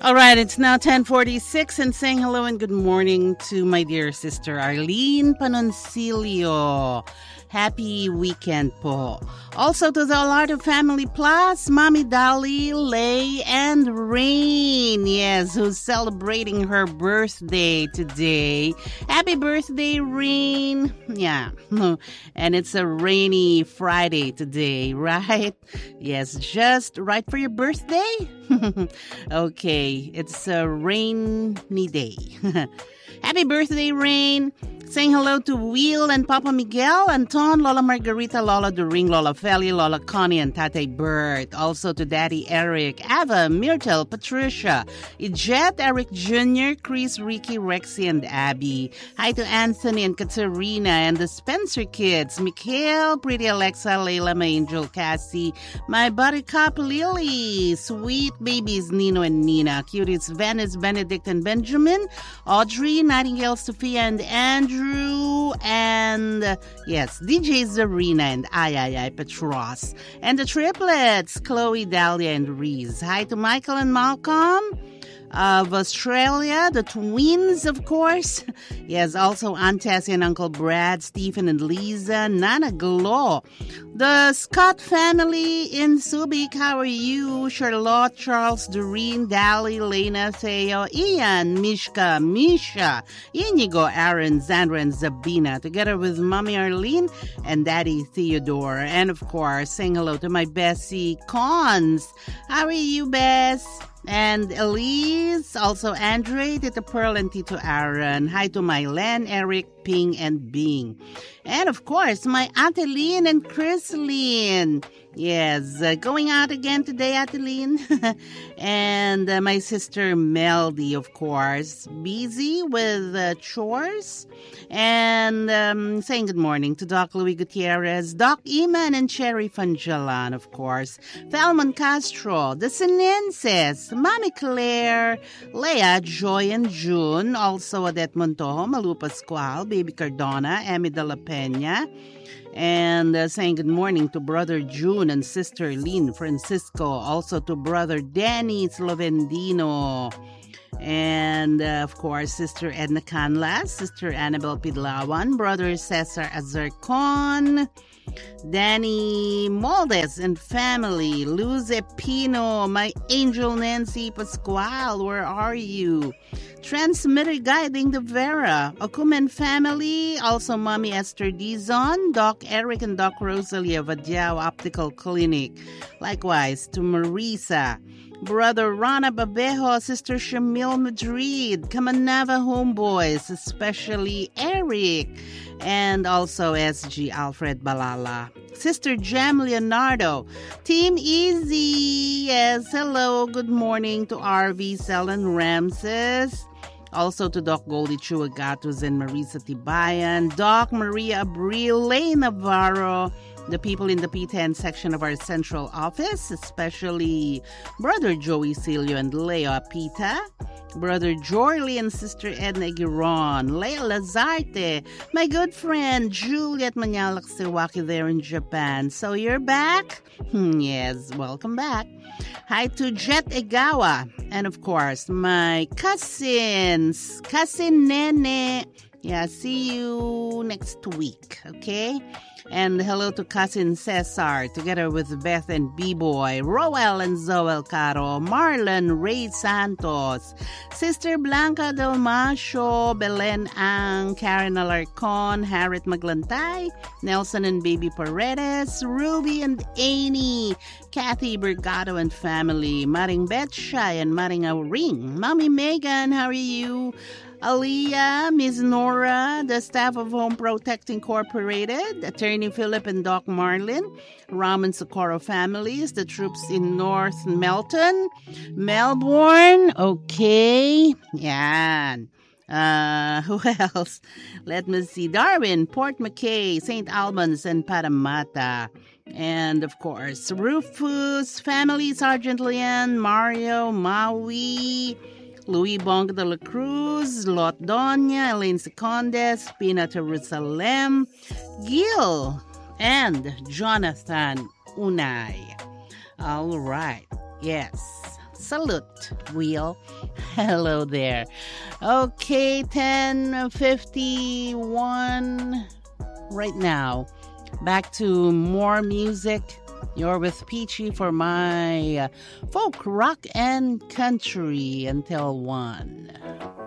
All right, it's now 10:46 and saying hello and good morning to my dear sister Arlene Panoncilio. Happy weekend po. Also to the Alardo Family Plus, Mommy Dolly, Lay, and Rain. Yes, who's celebrating her birthday today. Happy birthday, Rain. Yeah, and it's a rainy Friday today, right? Yes, just right for your birthday? Okay, it's a rainy day. Happy birthday, Rain. Saying hello to Will and Papa Miguel, Anton, Lola Margarita, Lola Doring, Lola Feli, Lola Connie, and Tate Bert. Also to Daddy Eric, Ava, Myrtle, Patricia, Ijet, Eric Jr., Chris, Ricky, Rexy, and Abby. Hi to Anthony and Katerina and the Spencer kids, Mikhail, Pretty Alexa, Layla, my angel Cassie, my buttercup Lily, sweet babies Nino and Nina, cuties Venice, Benedict, and Benjamin, Audrey, Nightingale, Sophia, and Andrew, and yes, DJ Zarina and Ay Petros, and the triplets, Chloe, Dahlia, and Reese. Hi to Michael and Malcolm of Australia, the twins, of course. Yes, also Aunt Tessie and Uncle Brad, Stephen and Lisa, Nana Glow, the Scott family in Subic. How are you? Charlotte, Charles, Doreen, Dally, Lena, Theo, Ian, Mishka, Misha, Inigo, Aaron, Zandra, and Zabina, together with Mommy Arlene and Daddy Theodore. And of course, saying hello to my Bessie Cons. How are you, Bess? And Elise, also Andre, Tito Pearl, and Tito Aaron. Hi to my Len, Eric, Ping, and Bing. And of course, my Ateline and Chrisline. Yes, going out again today, Ateline. And my sister Meldy, of course, busy with chores. And saying good morning to Doc Louis Gutierrez, Doc Iman, and Cherry Fanjalan, of course. Thelman Castro, the Sinenses, Mami Claire, Leah, Joy, and June. Also Odette Montojo, Malu Pascual, Baby Cardona, Emmy de la Peña. And saying good morning to Brother June and Sister Lynn Francisco. Also to Brother Danny Slovendino. And, of course, Sister Edna Canlas, Sister Annabel Pidlawan, Brother Cesar Azarcon, Danny Moldes and family, Luz Epino, my angel Nancy Pascual, where are you? Transmitter guiding the Vera, Okumen family, also Mommy Esther Dizon, Doc Eric and Doc Rosalie of Adjao Optical Clinic. Likewise to Marisa, Brother Rana Babejo, Sister Shamil Madrid, Kamanava Homeboys, especially Eric, and also SG Alfred Balala. Sister Jam Leonardo, Team Easy, yes, hello, good morning to RV, Sel, and Ramses. Also to Doc Goldie Chuagatos and Marisa Tibayan, Doc Maria Abril, Lay Navarro, the people in the P10 section of our central office, especially Brother Joey Cilio and Lea Pita, Brother Jorley and Sister Edna Giron, Lea Lazarte, my good friend Juliet Manyalak Sewaki there in Japan. So you're back? Yes, welcome back. Hi to Jet Egawa, and of course, my cousins, Cousin Nene. Yeah, see you next week, okay? And hello to Cousin Cesar, together with Beth and B-Boy, Roel and Zoel Caro, Marlon Ray Santos, Sister Blanca Del Macho, Belen Ang, Karen Alarcon, Harriet Maglantay, Nelson and Baby Paredes, Ruby and Amy, Kathy Bergado and family, Maring Betshai and Maring Auring, Mommy Megan, how are you? Aliyah, Ms. Nora, the staff of Home Protect Incorporated, Attorney Philip and Doc Marlin, Ram and Socorro families, the troops in North Melton, Melbourne, okay, yan. Who else? Let me see. Darwin, Port McKay, St. Albans, and Parramatta. And, of course, Rufus, family, Sergeant Leanne, Mario, Maui, Louis Bonga de la Cruz, Lot Doña, Elaine Secondes, Pina Jerusalem, Gil, and Jonathan Unay. All right. Yes. Salute, Wheel. Hello there. Okay, 10:51 right now. Back to more music. You're with Peachy for my folk, rock, and country until 1.